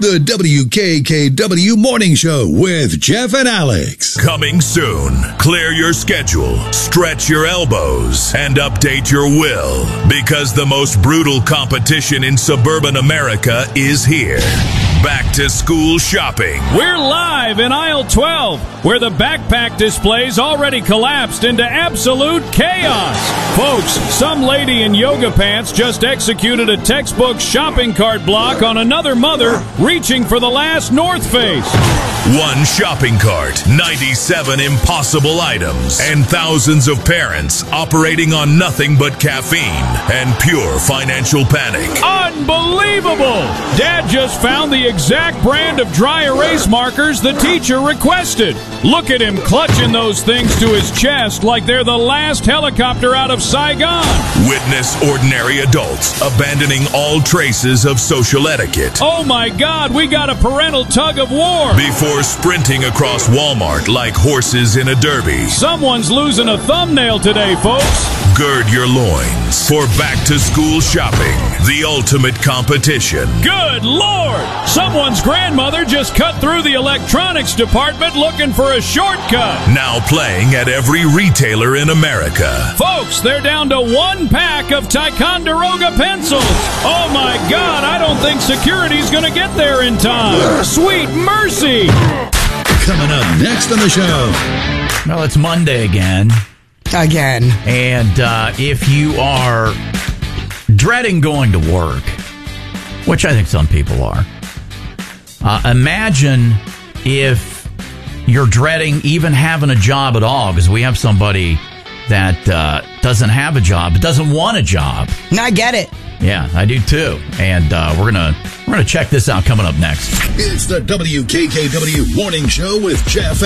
The WKKW Morning Show with Jeff and Alex. Coming soon. Clear your schedule, stretch your elbows, and update your will. Because the most brutal competition in suburban America is here. Back to school shopping. We're live in aisle 12, where the backpack display's already collapsed into absolute chaos. Folks, some lady in yoga pants just executed a textbook shopping cart block on another mother reaching for the last North Face. One shopping cart, 97 impossible items, and thousands of parents operating on nothing but caffeine and pure financial panic. Unbelievable! Dad just found the exact brand of dry erase markers the teacher requested. Look at him clutching those things to his chest like they're the last helicopter out of Saigon. Witness ordinary adults abandoning all traces of social etiquette. Oh my God, we got a parental tug of war. Before sprinting across Walmart like horses in a derby. Someone's losing a thumbnail today, folks. Gird your loins for back-to-school shopping, the ultimate competition. Good Lord! Someone's grandmother just cut through the electronics department looking for a shortcut. Now playing at every retailer in America. Folks, they're down to one pack of Ticonderoga pencils. Oh my God, I don't think security's gonna get there in time. Sweet mercy! Coming up next on the show. Well, it's Monday again. And if you are dreading going to work, which I think some people are, imagine if you're dreading even having a job at all, because we have somebody that doesn't have a job, but doesn't want a job. I get it. Yeah, I do too. And we're gonna check this out coming up next. It's the WKKW Morning Show with Jeff